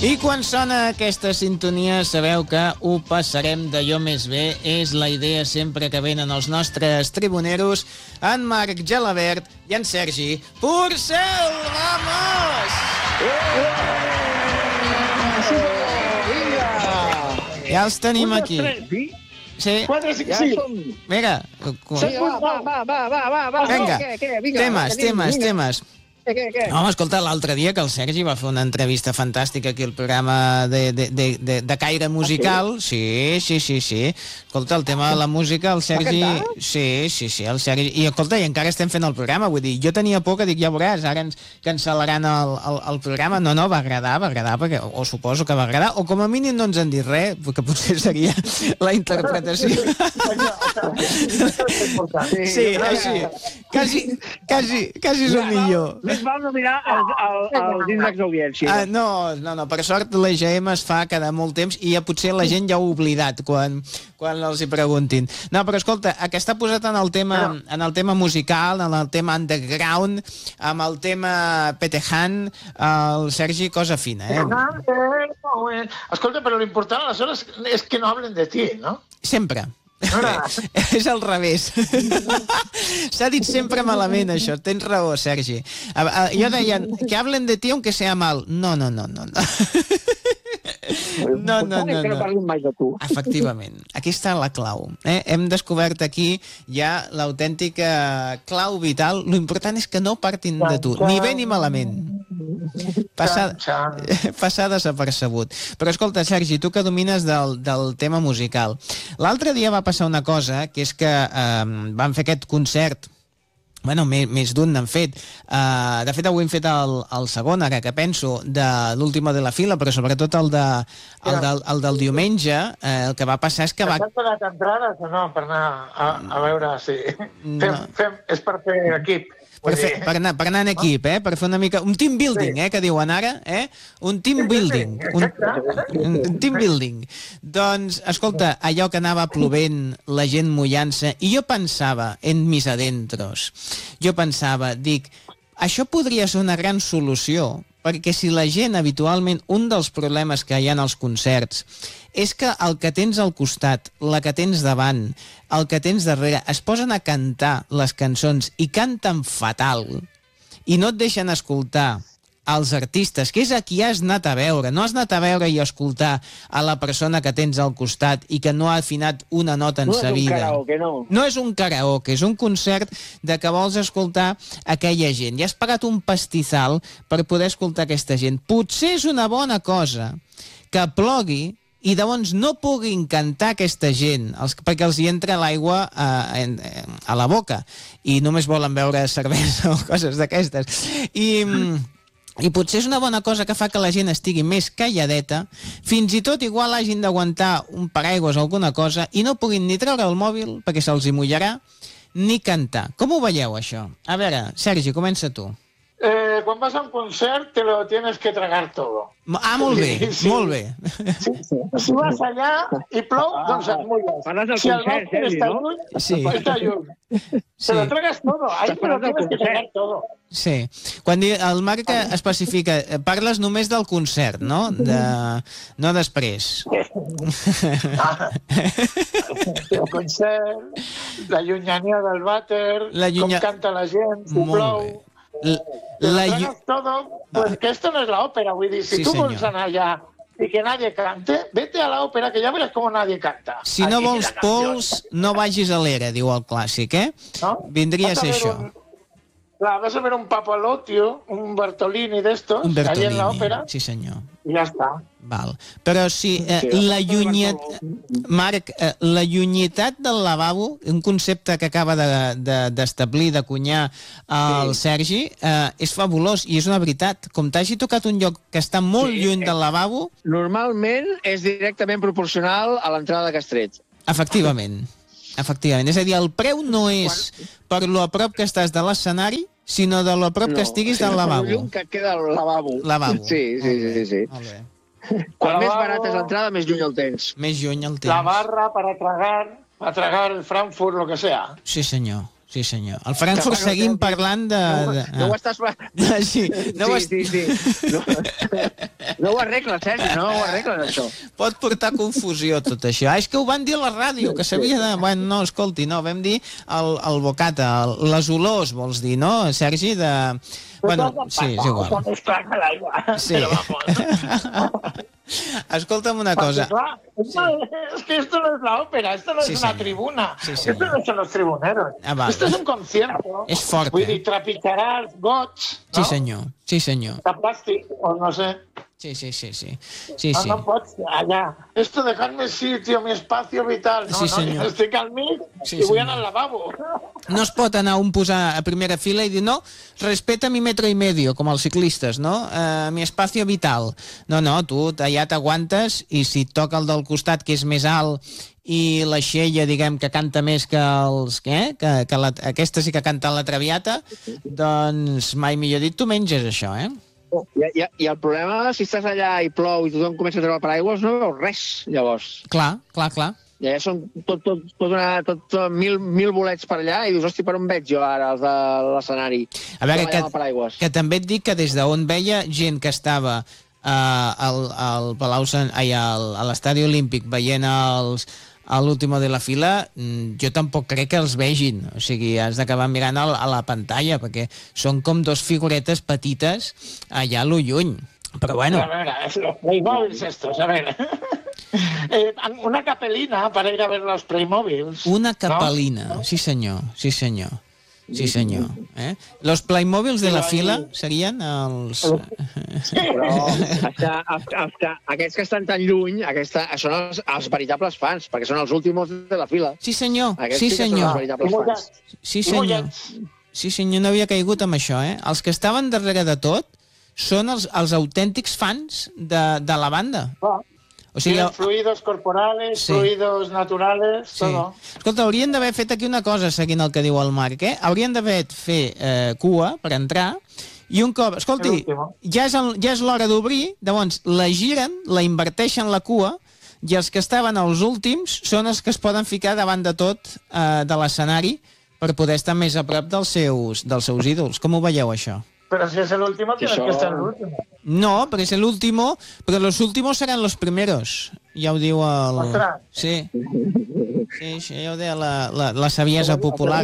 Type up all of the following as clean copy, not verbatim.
I quan sona aquesta sintonia sabeu que ho passarem d'allò més bé. És la idea sempre que venen els nostres tribuneros, en Marc Gelabert i en Sergi Porcel. Vamos! Ja els tenim aquí. Sí. 4, 5, 5. Vinga. Va. Vinga, temes. Home, escolta, l'altre dia que el Sergi va fer una entrevista fantàstica aquí al programa de caire musical. Sí. Escolta, el tema de la música, el Sergi... Sí, el Sergi... I escolta, i encara estem fent el programa, vull dir, jo tenia por que dic, ja veuràs, ara ens cancel·laran el programa. No, va agradar, perquè, o suposo que va agradar, o com a mínim no ens han dit res, que potser seria la interpretació. Sí, així. Quasi és el millor. Més val no mirar els índexs d'audiència. No, per sort l'EGM es fa cada molt temps i ja potser la gent ja ho ha oblidat quan els hi preguntin. No, però escolta, que està posat en el tema musical, en el tema underground, amb el tema Petejan, el Sergi, cosa fina, eh? Escolta, però l'important aleshores és que no hablen de ti, no? Sempre. És al revés. S'ha dit sempre malament, això. Tens raó, Sergi. Jo deia, que hablen de ti aunque sea mal. No. No. Que no parlin mai de tu. Efectivament. Aquí està la clau. Hem descobert aquí ja l'autèntica clau vital. L'important és que no partin de tu, ni bé ni malament. Passar desapercebut. Però escolta, Sergi, tu que domines del tema musical. L'altre dia va passar una cosa, que és que vam fer aquest concert. Bueno, més d'un n'han fet. De fet, avui hem fet el segon, ara que penso, de l'última de la fila, però sobretot el del diumenge. El que va passar és que va... T'has pagat entrades o no? Per anar a veure si... És per fer equip. Per anar en equip, per fer una mica... Un team building, que diuen ara, Un team building. Un team building. Doncs, escolta, allò que anava plovent, la gent mullant-se, i jo pensava, en mis adentros, dic, això podria ser una gran solució, perquè si la gent habitualment, un dels problemes que hi ha en els concerts és que el que tens al costat, la que tens davant, el que tens darrere, es posen a cantar les cançons i canten fatal i no et deixen escoltar els artistes, que és a qui has anat a veure. No has anat a veure i a escoltar a la persona que tens al costat i que no ha afinat una nota en sa vida. No és un karaoke, no. No és un karaoke, és un concert de que vols escoltar aquella gent. I has pagat un pastizal per poder escoltar aquesta gent. Potser és una bona cosa que plogui i llavors no puguin cantar aquesta gent, perquè els hi entra l'aigua a la boca i només volen beure cervesa o coses d'aquestes. I potser és una bona cosa que fa que la gent estigui més calladeta, fins i tot igual hagin d'aguantar un paraigües o alguna cosa i no puguin ni treure el mòbil perquè se'ls hi mullarà, ni cantar. Com ho veieu, això? A veure, Sergi, comença tu. Quan vas a un concert te lo tienes que tragar todo. Molt bé, molt bé. Si vas allà i plou, doncs et mulles. Parles del concert, Sergi, no? Està lluny. Te lo tragas todo. Ahí te lo tienes que tragar todo. Sí. Quan el Marc especifica, parles només del concert, no? No després. El concert, la llunyania del vàter, com canta la gent, si plou... todo, pues que esto no es la ópera, vull dir, si tu vols anar allà i que nadie cante, vete a la ópera, que ja veràs com nadie canta. Si no vols pols, no vagis a l'era, diu el clàssic, Vindria a ser això. Vas a ver un Papalotio, un Bartolini d'estos, allà en l'òpera. Sí, senyor. I ja està. Val. Però si Marc, la llunyitat del lavabo, un concepte que acaba d'establir, d'acunyar el Sergi, és fabulós i és una veritat. Com t'hagi tocat un lloc que està molt lluny del lavabo... Normalment és directament proporcional a l'entrada de Castret. Efectivament. És a dir, el preu no és per lo a prop que estàs de l'escenari, sinó de lo a prop que estiguis del lavabo. No, que queda el lavabo. Sí. Molt bé. Quan més barata és l'entrada, més lluny el tens. Més lluny el tens. La barra para tragar el Frankfurt, lo que sea. Sí, senyor. sí senyor. Al Frankfurt seguim parlant de... No ho estàs... Sí, no ho arregles, Sergi, no ho arregles, això. Pot portar confusió, tot això. És que ho van dir a la ràdio, que s'havia de... Bueno, no, escolti, no, vam dir el bocata, les olors, vols dir, no, Sergi, de... Bueno, sí, és igual. Sí. Escolta'm una cosa. Es que esto no es la ópera, esto no es una tribuna. Esto no son los tribuneros. Esto es un concierto. És fort, Vull dir, trepitjarà els gots, no? Sí, senyor. Sí, senyor. De plàstic, o no sé. Sí. No pots allà. Esto dejadme sitio, mi espacio vital. No, Sí, senyor. no, estic al mig Sí, i vull senyor. anar al lavabo. No es pot anar un posar a primera fila i dir, no, respeta mi metro y medio, com els ciclistes, no? Mi espacio vital. No, tu allà t'aguantes i si et toca el del costat, que és més alt, i la xella, diguem, que canta més que els... aquesta sí que canta la Traviata, doncs, mai millor dit, tu menges això, eh? I el problema, si estàs allà i plou i tothom comença a treure paraigües, no veus res, llavors. Clar. I allà són tot mil bolets per allà i dius, hosti, per on veig jo ara els de l'escenari? A veure, que també et dic que des d'on veia gent que estava al Palau a l'Estadi Olímpic veient a l'último de la fila, jo tampoc crec que els vegin. O sigui, has d'acabar mirant a la pantalla, perquè són com dos figuretes petites allà a lo lluny. Però bueno... A veure, los Playmobils estos, a ver. Una capelina para ir a ver los Playmobils. Una capelina, ¿no? Sí senyor. Los Playmobils de la fila serien els... Però aquests que estan tan lluny són els veritables fans, perquè són els últims de la fila. Sí senyor. Sí senyor, no havia caigut amb això, eh? Els que estaven darrere de tot són els autèntics fans de la banda. O sigui, fluidos corporales, fluidos naturales, todo. Escolta, haurien d'haver fet aquí una cosa, seguint el que diu el Marc, eh? Haurien d'haver fet cua per entrar, i un cop... Escolti, ja és l'hora d'obrir, llavors la giren, la inverteixen la cua, i els que estaven als últims són els que es poden ficar davant de tot de l'escenari per poder estar més a prop dels seus ídols. Com ho veieu, això? Pero si es el último, tienes que estar el último. No, pero es el último, pero los últimos serán los primeros. Ja ho diu el... Ostres. Sí, ja ho deia la saviesa popular.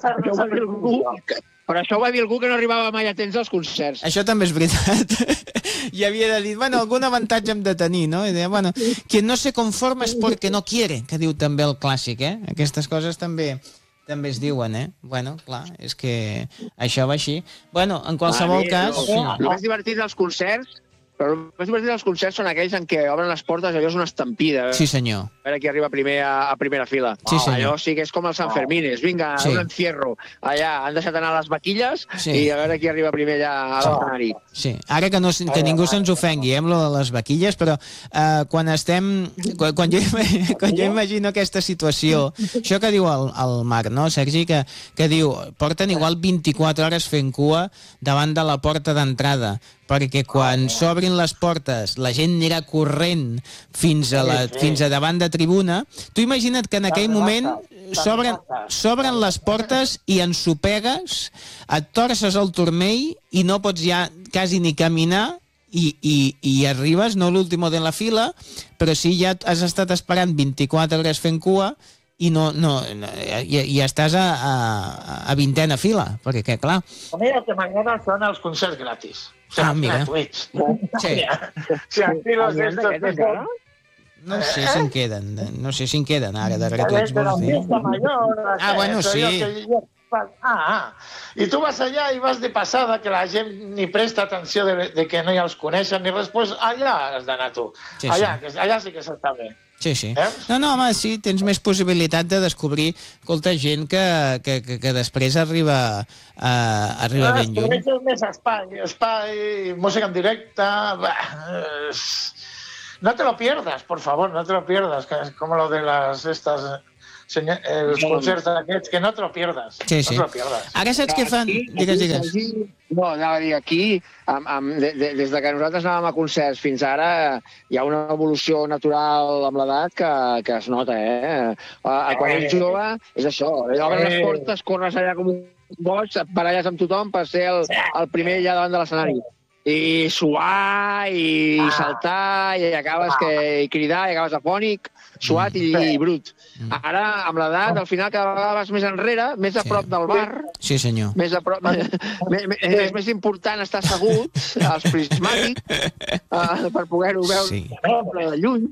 Però això ho va dir algú que no arribava mai a temps als concerts. Això també és veritat. I havia de dir, bueno, algun avantatge hem de tenir, no? I deia, bueno, quien no se conforma es porque no quiere, que diu també el clàssic, eh? Aquestes coses també es diuen, eh? Bueno, clar, és que això va així. Bueno, en qualsevol cas... El més divertit dels concerts, però el més divertit dels concerts són aquells en què obren les portes, allò és una estampida. Sí, senyor. A veure qui arriba primer a primera fila. Sí, senyor. Allò sí que és com el Sant Fermines. Vinga, un encierro. Allà han deixat anar les vaquilles i a veure qui arriba primer allà a l'escenari. Sí, ara que ningú se'ns ofengui, amb lo de les vaquilles, però quan jo imagino aquesta situació, això que diu el Marc, no, Sergi, que diu, porten igual 24 hores fent cua davant de la porta d'entrada, perquè quan s'obrin les portes la gent anirà corrent fins a davant de tribuna. Tu imagina't que en aquell moment s'obren les portes i ensopegues, et torces el turmell i no pots ja quasi ni caminar i arribes, no l'último de la fila, però sí ja has estat esperant 24 hores fent cua i i estàs a 20a fila, perquè clar... Mira que mañana son els concerts gratis. Mira. Gratuïts. Sí. Si aquí los estos... No sé si en queden ara de gratuïts, vols dir? Bueno, sí. I tu vas allà i vas de passada, que la gent ni presta atenció de que no ja els coneixen ni res, doncs allà has d'anar tu. Allà sí que s'està bé. Sí. No, home, sí, tens més possibilitat de descobrir, escolta, gent que després arriba ben lluny. Tens més espai, música en directe... No te lo pierdas, por favor, no te lo pierdas, que es como lo de las estas els concerts aquests, que no te lo pierdas. Sí, sí. No te lo pierdas. Ara saps què fan? Digues. No, anava a dir, aquí, des de que nosaltres anàvem a concerts fins ara, hi ha una evolució natural amb l'edat que es nota, Quan ets jove, és això, obres les portes, corres allà com un boig, et baralles amb tothom per ser el primer allà davant de l'escenari. I suar, i saltar, i acabes i cridar, i acabes afònic, suat i brut. Ara, amb l'edat, al final cada vegada vas més enrere, més a prop del bar. Sí, senyor. Més a prop, és més important estar assegut als prismàtics per poder-ho veure de lluny.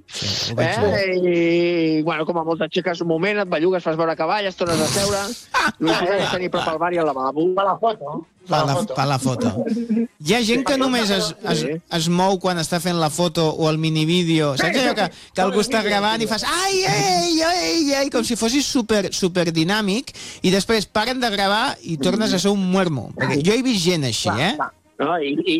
I, bueno, com a molt t'aixeques un moment, et bellugues, fas veure cavalles, tornes a seure, l'últim és tenir prop al bar i al lavabo. Per la foto. Per la foto. Hi ha gent que només es mou quan està fent la foto o el minivídeo. Saps allò que algú està gravant i fas ai, com si fossis super dinàmic i després paren de gravar i tornes a ser un muermo. Perquè jo he vist gent així, No,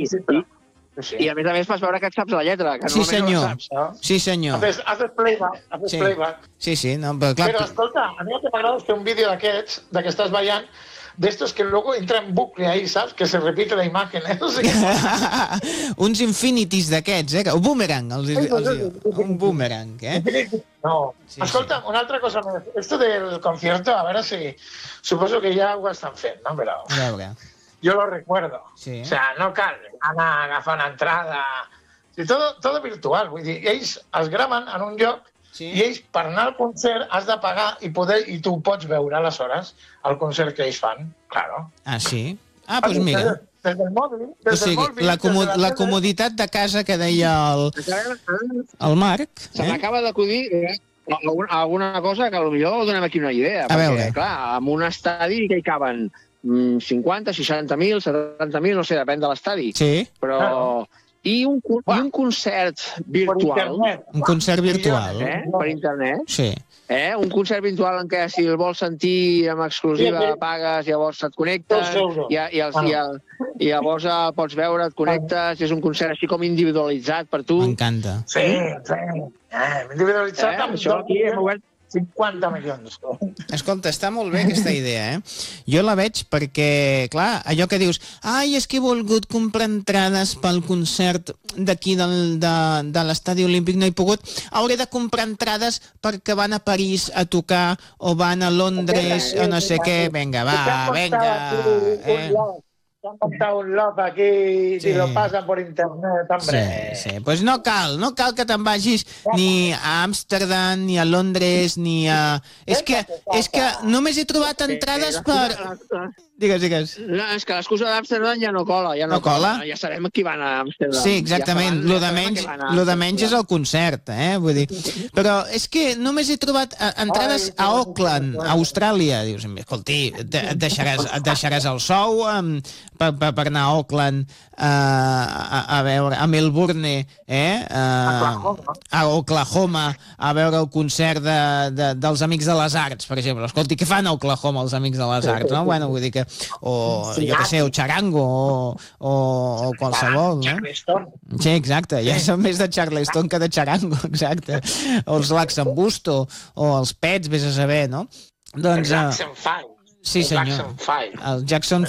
i a més fas veure que et saps la lletra, que sí, normalment no la saps. Sí, senyor. Haces playback. Sí, no, però clar... Però escolta, a mi el que m'agrada és fer un vídeo d'aquests, que estàs ballant, d'estos que luego entra en bucle ahí, ¿sabes? Que se repite la imagen, No sé què. Uns infinitis d'aquests, Un boomerang, un boomerang, No. Sí, escolta, una altra cosa més. Esto del concierto, a veure si... Suposo que ja ho estan fent, no? Però... A veure... Yo lo recuerdo. Sí. O sea, no cal anar a agafar una entrada... Sí, todo virtual. Vull dir, ells es graven en un lloc i ells, per anar al concert, has de pagar i tu pots veure, aleshores, el concert que ells fan. Claro. Ah, sí? Ah, doncs mira. Des del mòbil. O sigui, la comoditat de casa que deia el Marc. Se m'acaba d'acudir alguna cosa que potser donem aquí una idea. A veure. Perquè, clar, en un estadi que hi caben 50, 60.000, 70.000, no sé, depèn de l'estadi. Sí. Però... I un concert virtual. Un concert virtual. Per internet. Sí. Un concert virtual en què si el vols sentir amb exclusiva pagues, llavors et connectes i llavors el pots veure, et connectes, és un concert així com individualitzat per tu. M'encanta. Sí. Individualitzat amb això aquí hem obert 50 milions. Escolta, està molt bé aquesta idea, Jo la veig perquè, clar, allò que dius és que he volgut comprar entrades pel concert d'aquí de l'estadi olímpic, no he pogut, hauré de comprar entrades perquè van a París a tocar o van a Londres o no sé què, vinga. Han montado un lot aquí y lo pasan por internet, hombre. Sí. Pues no cal que te'n vagis ni a Amsterdam, ni a Londres, ni a... És que només he trobat entrades per... Digues. No, és que l'excusa d'Amsterdam ja no cola. Ja Ja sabem qui van a Amsterdam. Sí, exactament. Lo de menys és el concert, Vull dir. Però és que només he trobat entrades a Auckland, a Austràlia. Dius, escolti, et deixaràs el sou per anar a Auckland a veure, a Melbourne, a Oklahoma, a veure el concert dels Amics de les Arts, per exemple. Escolti, què fan a Oklahoma els Amics de les Arts, no? Bueno, vull dir que o jo què sé, o Charango o qualsevol, no? Sí, exacte, ja són més de Charleston que de Charango, exacte. O els Laxambusto o els Pets, vés a saber, no? Doncs... Sí, senyor. El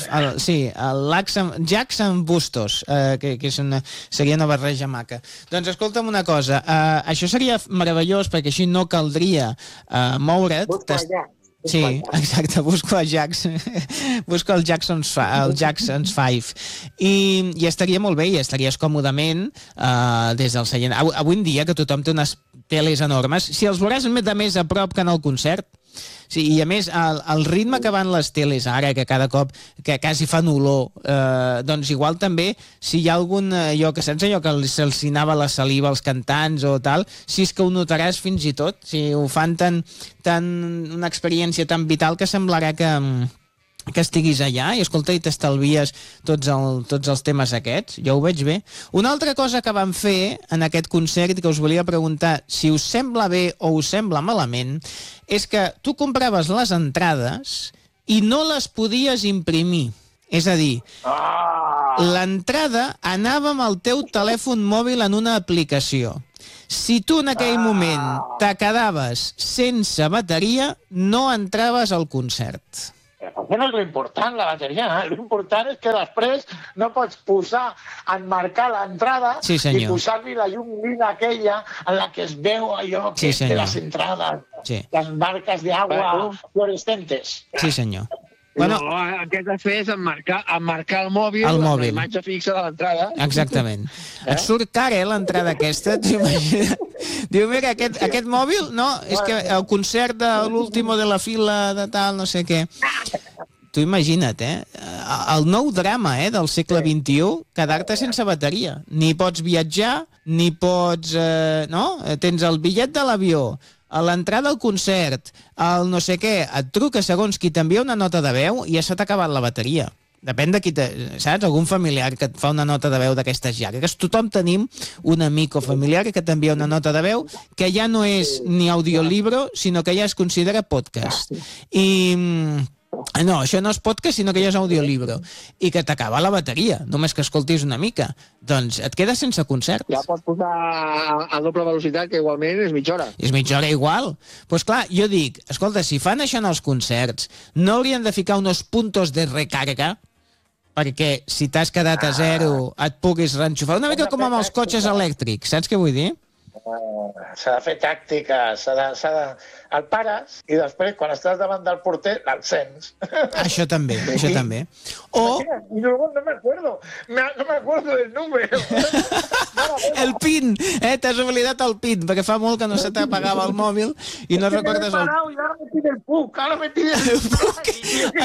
Jackson Bustos, que seria una barreja maca. Doncs escolta'm una cosa, això seria meravellós perquè així no caldria moure't. Sí, exacte, busco el Jackson's 5 i estaria molt bé i estaries còmodament des del seient. Avui en dia que tothom té unes teles enormes, si els veuràs de més a prop que en el concert. Sí, i a més, el ritme que van les teles ara, que cada cop que quasi fan olor, doncs igual també, si hi ha algun, allò que se'ls anava la saliva als cantants o tal, si és que ho notaràs fins i tot, si ho fan una experiència tan vital que semblarà que estiguis allà i, escolta, i t'estalvies tots els temes aquests. Jo ho veig bé. Una altra cosa que vam fer en aquest concert i que us volia preguntar si us sembla bé o us sembla malament és que tu compraves les entrades i no les podies imprimir. És a dir, l'entrada anava amb el teu telèfon mòbil en una aplicació. Si tu en aquell moment te quedaves sense bateria, no entraves al concert. Perquè no és l'important, la bateria. L'important és que després no pots enmarcar l'entrada i posar-li la llum lila aquella en la que es veu allò que té les entrades, les marques d'aigua fluorescentes. Sí, senyor. Bueno, no, el que has de fer és emmarcar el mòbil, la imatge fixa de l'entrada. Exactament. Et surt cara, l'entrada aquesta. Diu, mira, aquest mòbil, no, és que el concert de l'último de la fila de tal, no sé què. Tu imagina't, el nou drama del segle XXI, quedar-te sense bateria. Ni pots viatjar, ni pots... no? Tens el bitllet de l'avió, a l'entrada al concert, el no sé què, et truca segons qui t'envia una nota de veu i ja s'ha acabat la bateria. Depèn de qui, saps? Algun familiar que et fa una nota de veu d'aquestes llargues. Tothom tenim un amic o familiar que t'envia una nota de veu que ja no és ni audiolibro, sinó que ja es considera podcast. I... no, això no és podcast, sinó que ja és audiolibro. I que t'acaba la bateria, només que escoltis una mica. Doncs et quedes sense concert. Ja pots posar a doble velocitat, que igualment és mitja hora. És mitja hora igual. Doncs clar, jo dic, escolta, si fan això en els concerts, no haurien de ficar uns puntos de recarga perquè si t'has quedat a zero et puguis reenxufar. Una mica com amb els cotxes elèctrics, saps què vull dir? S'ha de fer tàctica, el pares i després, quan estàs davant del porter, l'encens. Això també, això també. O... Y luego no me acuerdo del número. El PIN, t'has oblidat el PIN, perquè fa molt que no se t'apagava el mòbil i no recordes el... Ara me pide el PUC, ara me pide el PUC.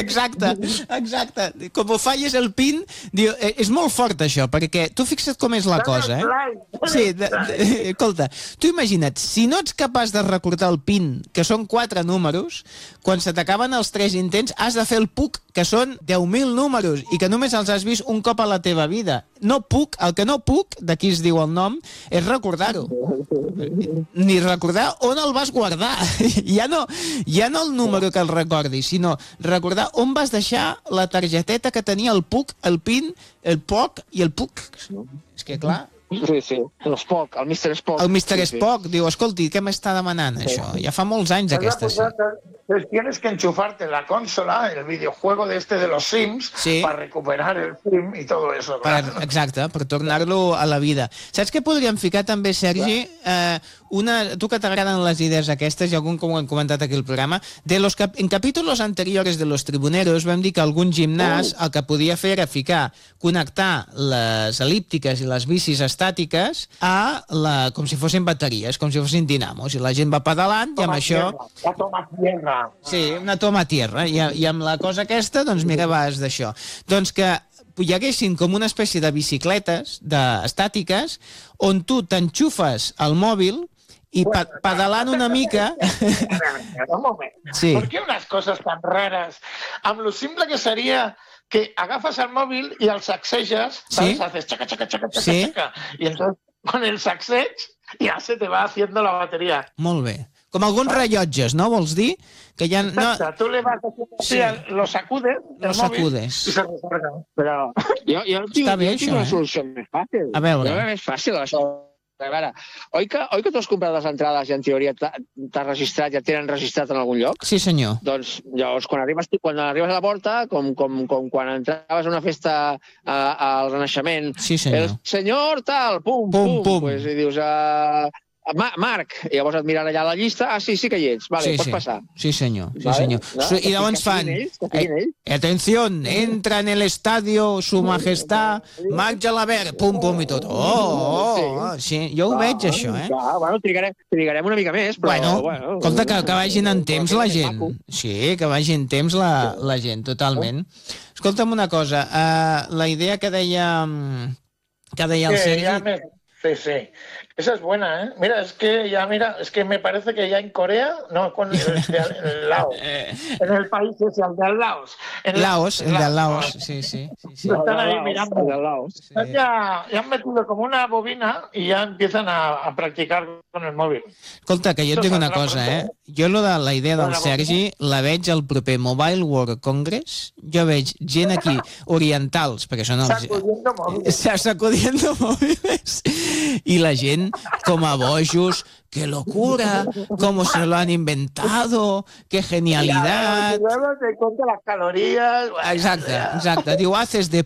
Exacte. Com ho falles el PIN, diu, és molt fort això, perquè tu fixa't com és la cosa, Sí, escolta, tu imagina't, si no ets capaç de recordar el PIN, que són 4 números, quan se t'acaben els 3 intents, has de fer el PUC, que són 10.000 números, i que només els has vist un cop a la teva vida. No puc, el que no puc, d'aquí es diu el nom, és recordar-ho. Ni recordar on el vas guardar. Ja no el número que el recordis, sinó recordar on vas deixar la targeteta que tenia el PUC, el PIN, el POC i el PUC. És que clar... Sí, l'Spock, el Mr. Spock. El Mr. Spock diu, escolti, què m'està demanant això? Ja fa molts anys aquesta. Pues tienes que enchufarte la consola, el videojuego de los Sims, para recuperar el film y todo eso. Exacte, per tornar-lo a la vida. Saps què podríem ficar també, Sergi? Tu que t'agraden les idees aquestes, i algun com ho hem comentat aquí al programa, en capítolos anteriores de Los Tribuneros vam dir que algun gimnàs el que podia fer era connectar les elíptiques i les bicis estàtiques com si fossin bateries, com si fossin dinamos, i la gent va pedalant i amb això... La toma tierra. Sí, una toma tierra, i amb la cosa aquesta, doncs mira, vas d'això. Doncs que hi haguessin com una espècie de bicicletes estàtiques on tu t'enxufes al mòbil i pedalant una mica... Un moment. ¿Por qué unas cosas tan raras? Amb lo simple que sería que agafes el móvil y el sacseges, ¿sabes? Haces chaca, chaca, chaca, chaca, chaca. Y entonces con el sacseg ya se te va haciendo la batería. Molt bé. Com alguns rellotges, no? Vols dir? Que ja no... Exacte, tu le vas haciendo lo sacudes, el móvil, y se recarga. Però jo tinc una solució més fàcil. A veure. No és més fàcil, això. A veure, oi que tu has comprat les entrades i en teoria t'has registrat, ja tenen registrat en algun lloc? Sí, senyor. Doncs llavors, quan arribes a la porta, com quan entraves a una festa al Renaixement, el senyor tal, pum, pues, i dius... Marc, i llavors et miren allà a la llista, sí que hi ets, vale, pots passar. Sí, senyor. I llavors fan, atención, entra en el estadio su majestad, Marc Gelabert, pum, pum, i tot. Sí, jo ho veig, això, Bueno, trigarem una mica més, però... Bueno, escolta, que vagin en temps la gent. Sí, que vagi en temps la gent, totalment. Escolta'm una cosa, la idea que deia el Sergi... Sí. Esa es buena, ¿eh? Mira, es que me parece que ya en Corea, no, con el Laos. En el país ese, el de Laos. El de Laos, sí. Están ahí mirando. Ya han metido como una bobina y ya empiezan a practicar con el móvil. Escolta, que jo et dic una cosa, Jo la idea del Sergi la veig al proper Mobile World Congress. Jo veig gent aquí, orientals, perquè són els... Sacudiendo móviles. Sacudiendo móviles. I la gent, com a bojos, qué locura, cómo se lo han inventado, qué genialidad. Te cuenta las calorías. Exacte. Diu, haces